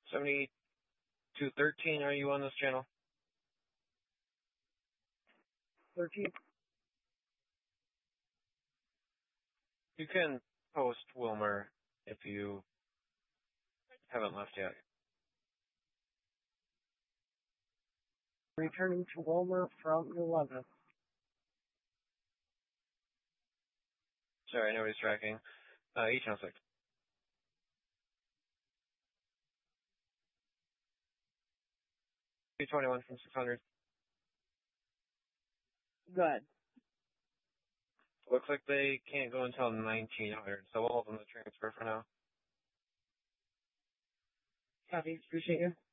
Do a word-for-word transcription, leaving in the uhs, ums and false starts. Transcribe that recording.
seventy-two thirteen, are you on this channel? thirteen. You can post Wilmer if you haven't left yet. Returning to Wilmer from eleven. Sorry, nobody's tracking. Uh, E channel six. two twenty-one from six hundred. Good. Looks like they can't go until nineteen hundred, so we'll hold them to transfer for now. Copy. Appreciate you.